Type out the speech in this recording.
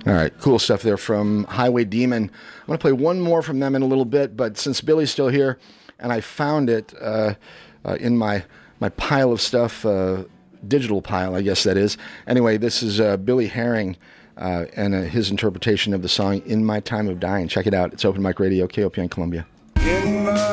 All right, cool stuff there from Highway Demon. I'm going to play one more from them in a little bit, but since Billy's still here, and I found it in my pile of stuff, digital pile, I guess that is. Anyway, this is Billy Herring and his interpretation of the song In My Time of Dying. Check it out. It's Open Mic Radio, KOPN Columbia.